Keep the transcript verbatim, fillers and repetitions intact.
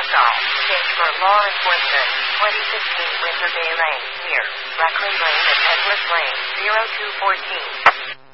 call. Change for law enforcement. twenty sixteen Winter Bay Lane, near Rackley Lane and Edwards Lane, zero two one four.